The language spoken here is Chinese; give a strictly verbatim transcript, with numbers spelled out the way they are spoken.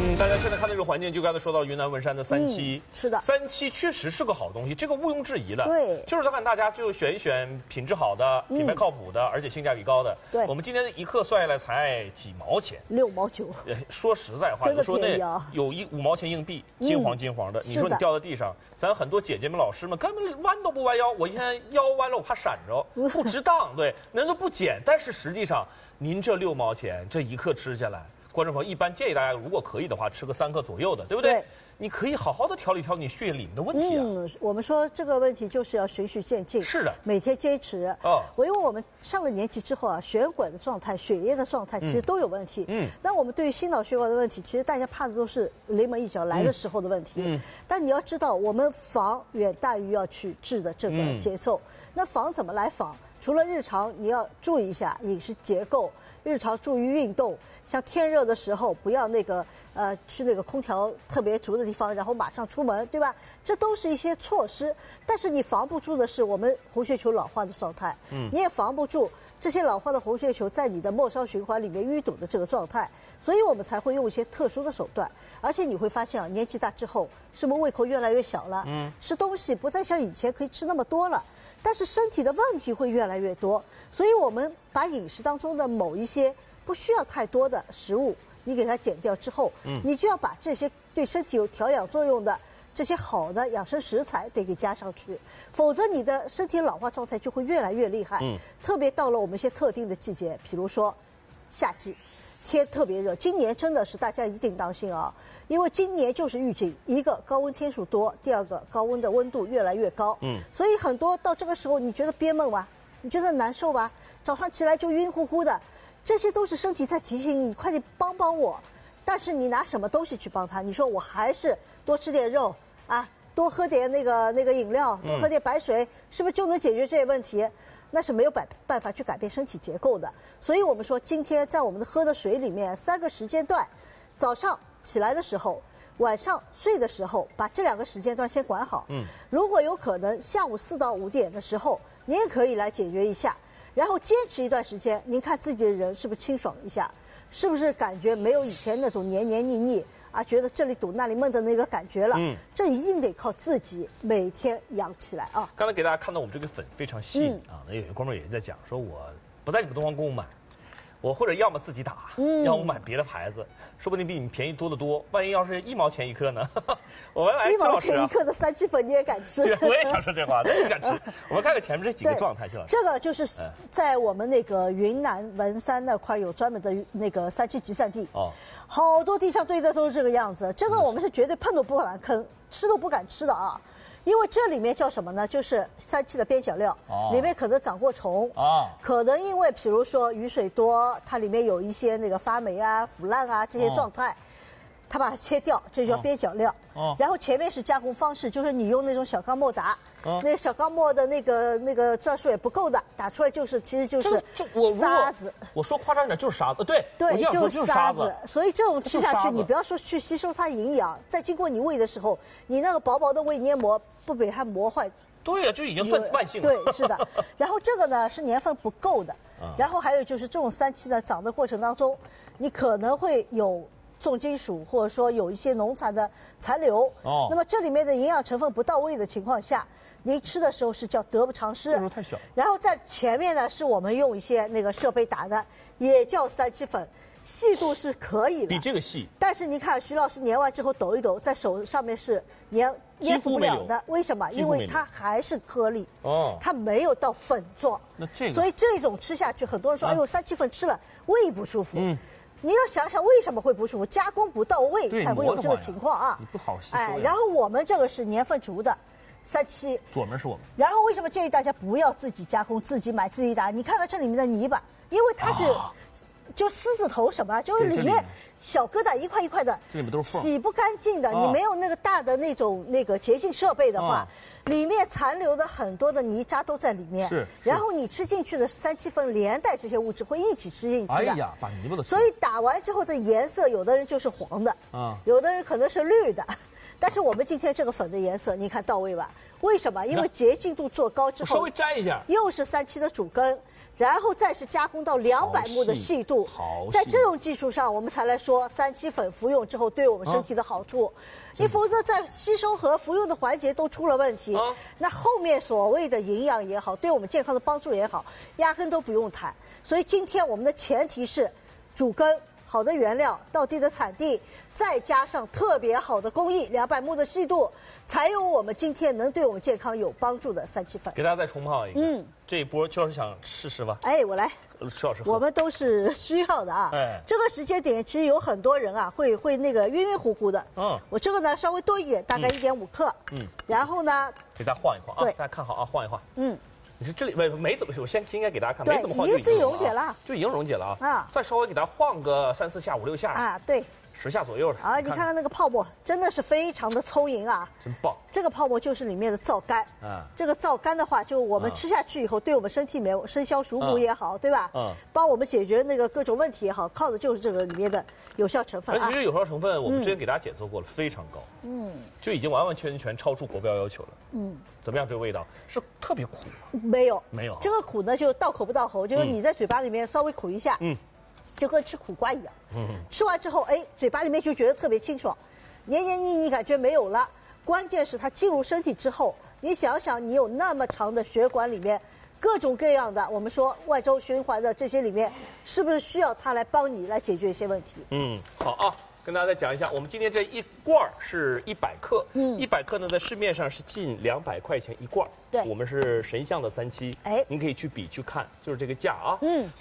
嗯，大家现在看这个环境，就刚才说到云南文山的三七、 嗯，是的， 三七确实是个好东西，这个毋庸置疑的。 对， 就是要看大家就选一选品质好的、品牌靠谱的，嗯、而且性价比高的。 对， 我们今天一克算下来才几毛钱， 六毛九。 说实在话， 真的说那便宜啊！ 有一五毛钱硬币，金黄金黄的， 嗯、 你说你掉在地上，咱很多姐姐们、老师们根本弯都不弯腰，我一天腰弯了，我怕闪着，不值当。对，人都不捡，但是实际上，您这六毛钱这一克吃下来。观众朋友，一般建议大家，如果可以的话，吃个三克左右的，对不对？对，你可以好好的调理调理你血液里面的问题啊。 嗯，我们说这个问题就是要循序渐进， 是的， 每天坚持。哦，我因为我们上了年纪之后啊，血管的状态、血液的状态其实都有问题。嗯，但我们对于心脑血管的问题，其实大家怕的都是临门一脚来的时候的问题。嗯，但你要知道，我们防远大于要去治的这个节奏。嗯、那防怎么来防？除了日常你要注意一下饮食结构，日常注意运动，像天热的时候不要那个呃去那个空调特别足的地方，然后马上出门，对吧？这都是一些措施，但是你防不住的是我们红血球老化的状态，嗯，你也防不住这些老化的红血球在你的末梢循环里面淤堵的这个状态，所以我们才会用一些特殊的手段。而且你会发现啊，年纪大之后，是不是胃口越来越小了？嗯，吃东西不再像以前可以吃那么多了。但是身体的问题会越来越多，所以我们把饮食当中的某一些不需要太多的食物，你给它减掉之后，嗯，你就要把这些对身体有调养作用的这些好的养生食材得给加上去，否则你的身体老化状态就会越来越厉害。嗯，特别到了我们一些特定的季节，比如说夏季。天特别热，今年真的是大家一定当心啊，因为今年就是预警，一个高温天数多，第二个高温的温度越来越高，嗯，所以很多到这个时候你觉得憋闷吧，你觉得难受吧，早上起来就晕乎乎的，这些都是身体在提醒你，快点帮帮我。但是你拿什么东西去帮他？你说我还是多吃点肉啊，多喝点那个那个饮料，多喝点白水，嗯、是不是就能解决这些问题？那是没有办办法去改变身体结构的，所以我们说今天在我们的喝的水里面，三个时间段，早上起来的时候，晚上睡的时候，把这两个时间段先管好。嗯，如果有可能，下午四到五点的时候，您也可以来解决一下，然后坚持一段时间，您看自己的人是不是清爽一下，是不是感觉没有以前那种黏黏腻腻啊，觉得这里堵那里闷的那个感觉了？嗯，这一定得靠自己每天养起来啊。 刚才给大家看到我们这个粉非常细、嗯、啊，那有些观众也在讲说，我不在你们东方购物买，我或者要么自己打，嗯、要么买别的牌子，说不定比你们便宜多得多。万一要是一毛钱一克呢？我们来、啊、 一毛钱一克的三七粉你也敢吃？ 我也想说这话，我也敢吃。我们看看前面这几个状态，就这个就是在我们那个云南文山那块有专门的那个三七集散地哦，好多地上堆的都是这个样子。这个我们是绝对碰都不敢坑，吃都不敢吃的啊。因为这里面叫什么呢？就是三七的边角料，哦、里面可能长过虫，哦、可能因为比如说雨水多，它里面有一些那个发霉啊、腐烂啊这些状态，哦、它把它切掉，这就叫边角料。哦、然后前面是加工方式，就是你用那种小钢沫打，哦、那个小钢沫的那个那个转数也不够的，打出来就是其实就是沙子。 我说夸张一点就是沙子，对对，就是沙子。所以这种吃下去， 去， 你不要说去吸收它营养，在经过你胃的时候，你那个薄薄的胃黏膜不被它磨坏。 对呀、啊，就已经算慢性了。 对，是的。然后这个呢是年份不够的，嗯、然后还有就是这种三七呢长的过程当中，你可能会有重金属或者说有一些农残的残留。哦。那么这里面的营养成分不到位的情况下，您吃的时候是叫得不偿失。 太小。 然后在前面呢是我们用一些那个设备打的，也叫三七粉。细度是可以的， 比这个细。 但是你看徐老师粘完之后抖一抖，在手上面是粘粘不了的。为什么？因为它还是颗粒，哦，它没有到粉状。 那这个， 所以这种吃下去，很多人说，啊、哎呦，三七粉吃了胃不舒服。嗯，你要想想为什么会不舒服，加工不到位才会有这个情况啊。 你不好吸收。 哎，然后我们这个是年份足的。三七左门是我们。 然后为什么建议大家不要自己加工、自己买、自己打？你看看这里面的泥巴，因为它是。啊就狮子头什么，就是里面小疙瘩一块一块的， 这里面都是缝， 洗不干净的。哦、你没有那个大的那种那个洁净设备的话，哦、里面残留的很多的泥渣都在里面。 是。 然后你吃进去的三七粉连带这些物质会一起吃进去的。 哎呀，把泥巴都。 所以打完之后的颜色，有的人就是黄的，啊，有的人可能是绿的。但是我们今天这个粉的颜色，你看到位吧？为什么？因为洁净度做高之后， 稍微沾一下， 又是三七的主根。 然后再是加工到两百目的细度。 好细， 在这种基础上，我们才来说三七粉服用之后对我们身体的好处。你否则在吸收和服用的环节都出了问题，那后面所谓的营养也好，对我们健康的帮助也好，压根都不用谈。所以今天我们的前提是主根。好的原料，到地的产地，再加上特别好的工艺，两百目的细度，才有我们今天能对我们健康有帮助的三七粉。 给大家再冲泡一个，嗯，这一波邱老师想试试吧？ 哎，我来。 徐老师喝， 我们都是需要的啊。哎，这个时间点其实有很多人啊，会会那个晕晕乎乎的。嗯，我这个呢稍微多一点，大概一点五克。嗯，然后呢， 给大家晃一晃啊，大家看好啊，晃一晃。嗯。你说这里没没怎么，我先应该给大家看，没怎么晃就已经溶解了， 就已经溶解了啊！啊，再稍微给它晃个三四下、五六下啊，对， 十下左右的。 啊，你看看那个泡沫，真的是非常的充盈啊！ 真棒！ 这个泡沫就是里面的皂苷啊。这个皂苷的话，就我们吃下去以后，对我们身体里面生消暑补也好，对吧？嗯。帮我们解决那个各种问题也好，靠的就是这个里面的有效成分啊。 其实有效成分我们之前给大家检测过了，非常高。嗯。就已经完完全全超出国标要求了。嗯。怎么样？这个味道是特别苦吗？ 没有， 没有。 这个苦呢，就到口不到喉，就是你在嘴巴里面稍微苦一下，嗯，就跟吃苦瓜一样。嗯，吃完之后，哎，嘴巴里面就觉得特别清爽，黏黏腻腻感觉没有了。关键是它进入身体之后，你想想，你有那么长的血管里面，各种各样的我们说外周循环的这些里面，是不是需要它来帮你来解决一些问题？ 嗯，好啊。跟大家再讲一下，我们今天这一罐是一百克，嗯，一百克呢在市面上是近两百块钱一罐， 对， 我们是神象的三七，哎，您可以去比去看，就是这个价啊，嗯。